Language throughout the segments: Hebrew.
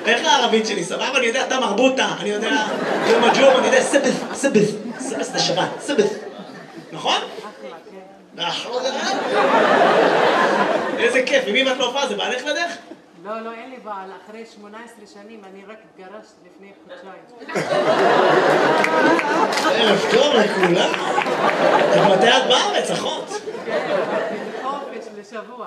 איך הערבית שלי? סבבה? אני יודע, אתה מרבוטה, אני יודע, ג'ום הג'ום, אני יודע, סבס זה שבת, סבס. נכון? אחלה, כן. איזה כיף, עם מי ואת לא הופעה? זה בעלך לדך? לא, אין לי בעל. אחרי 18 שנים אני רק התגרשת לפני חודשיים. ערב טוב לכולם. מתי את בארץ, אחות? כן, חופש לשבוע.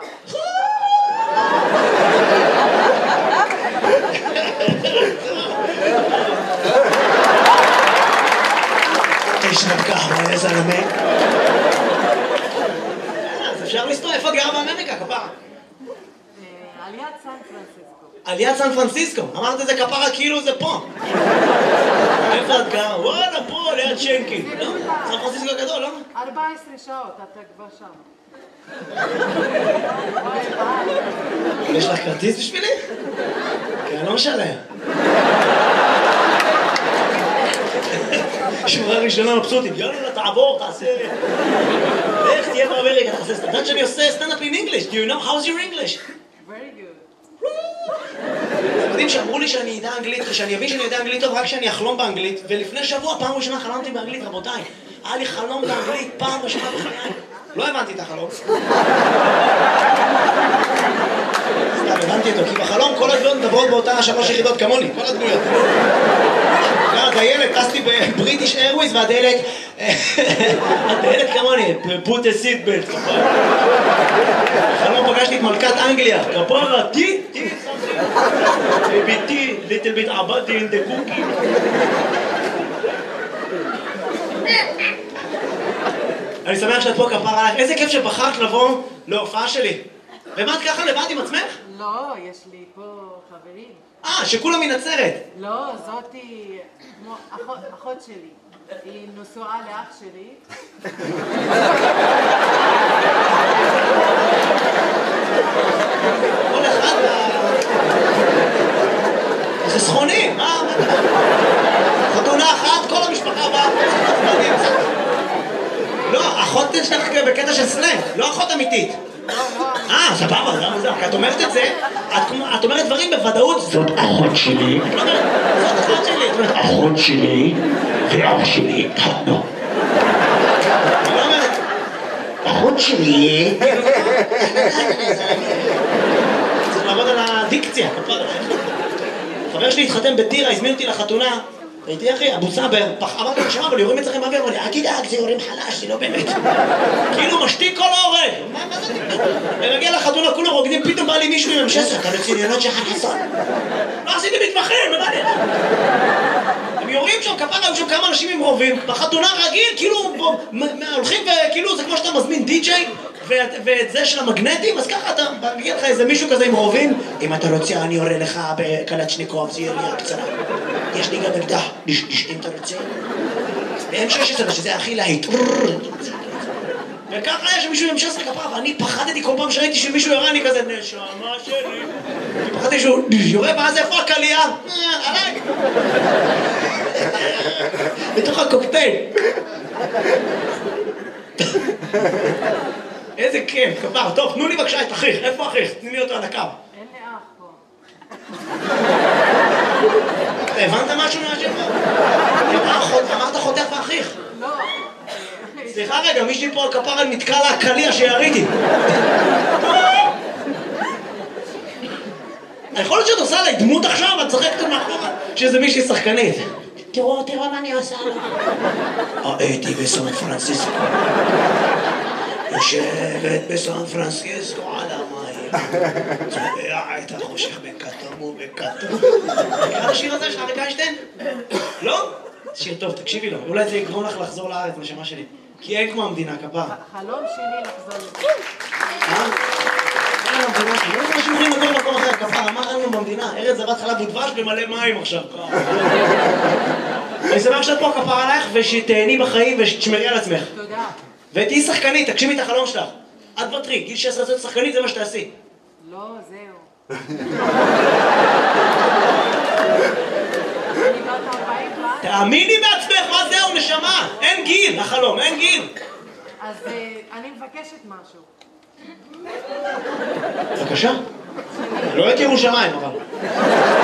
תשנב ככה, איזה זלמה. אז אפשר לסתור, איפה גר באמריקה, כפרה? על יד סן פרנסיסקו. על יד סן פרנסיסקו, אמרת את זה כפרה כאילו זה פה. איפה את גר? וואלה, פה, ליד שנקי. סן פרנסיסקו הגדול, לא? 14 שעות, אתה כבר שם. יש לך כרטיס בשבילי? כי אני לא משלם. שורה ראשונה מבסוטית, יאללה, תעבור, תעשה... איך תהיה באמריקה, תעשה... אתה יודעת שאני עושה סטנדאפ in English? Do you know how's your English? Very good. אתם יודעים שאמרו לי שאני אדע אנגלית, ושאני אבין שאני יודע אנגלית טוב רק כשאני אחלום באנגלית, ולפני שבוע, פעם ראשונה חלמתי באנגלית, רבותיי. היה לי חלום באנגלית, פעם ראשונה בחיי. לא הבנתי את החלום. סתם, הבנתי אותו, כי בחלום כל הדמויות מדברות באותה 3 יחידות כמוני, כל הדמויות. הדיילת, טסתי בבריטיש איירווייז, והדיילת... הדיילת כמוני, put a seat belt, כפרה. בחלום פגשתי את מלכת אנגליה, כפרה, תי, ביתי, little bit עבדתי in the cookie. אני שמח שאת פה, כפרה עליך. איזה כיף שבחרת לבוא להופעה שלי. ומה את ככה לבד עם עצמך? לא, יש לי פה חברים. שכולם מנצרת. לא, זאתי כמו אחות שלי. היא נשואה לאח שלי. כל אחד... זה סכוני, מה? חתונה אחת, כל המשפחה באה. לא, אחות שלך בקטע של סלנג, לא אחות אמיתית. סבבה, זה מוזר, כי את אומרת את זה, את אומרת דברים בוודאות. זאת אחות שלי. את לא אומרת, זאת אחות שלי. את אומרת, אחות שלי ואח שלי התחתנו. את לא אומרת, אחות שלי. צריך לעבוד על הדיקציה. חבר שלי התחתן בטירה, הזמין אותי לחתונה. הייתי אחי, אבו סבר, אמרתי לו, שמע, אבל יורים אצלכם באוויר, אמר לי, אל תדאג, זה יורים חלש, זה לא באמת. כאילו משתיק כל ההורג. מה זה? ונגיע לחתונה, כולם רוקדים, פתאום בא לי מישהו עם M16, אתה בצניונות של חסון. לא עשיתי מתמחים, מה לי? הם יורים שם, כפרה, היו שם כמה אנשים עם רובים, בחתונה רגיל, כאילו, הולכים וכאילו, זה כמו שאתה מזמין די-ג'יי, ואת זה של המגנטים, אז ככה אתה מגיע לך איזה מישהו כזה עם רובים, אם אתה רוצה, אני יורה לך בקלצ'ניקוב, זה ירייה קצרה. יש לי גם אקדח, אם אתה רוצה. ו-M16, שזה הכי להיט. וככה יש מישהו עם M16 כפרה, ואני פחדתי כל פעם שראיתי שמישהו יורה, אני כזה, נשמה שלי. פחדתי שהוא יורה, ואז איפה הקלייה? עליי. בתוך הקוקטייל. איזה כיף, כפר. טוב, תנו לי בבקשה את אחיך. איפה אחיך? תני לי אותו על הקו. אין לי אח פה. הבנת משהו מהשאלה? אמרת חותך ואחיך. לא. סליחה רגע, מישהי פה על כפר נתקע לה הקליע שיריתי. יכול להיות שאת עושה עליי דמות עכשיו, את צחקת מאחורה, שזה מישהי שחקנית. תראו מה אני עושה לה. הייתי בסן פרנסיסקו. יושבת בסן פרנסיסקו על המים. צובע את החושך בכתום ובכתום. מכיר השיר הזה של אריק איינשטיין? לא? שיר טוב, תקשיבי לו. אולי זה יגרום לך לחזור לארץ, נשמה שלי. כי אין כמו המדינה, כפר. החלום שלי לחזור לזה. אין המדינה שלי. לא זה משהו אומרים לגור במקום אחר, כפר. אמר אין לנו במדינה. ארץ זבת חלב ודבש במלא מים עכשיו. אני שמח שאת פה, כפר עלייך, ושתהני בחיים ושתשמרי על עצמך. תודה. ותהי שחקנית, תגשימי את החלום שלך. את בטרי, גיל 16 להיות שחקנית זה מה שתעשי. לא, זהו. תאמיני בעצמך, מה זהו, נשמה? אין גיל, החלום, אין גיל. אז אני מבקשת משהו. בבקשה. לא את ירושלים, אבל.